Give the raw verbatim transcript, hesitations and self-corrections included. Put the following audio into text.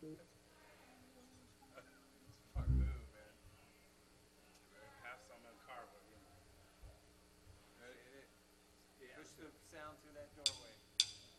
Smart move, man. Have some in the car, but you know. Ready, hit it. Yeah. Push the sound through that door.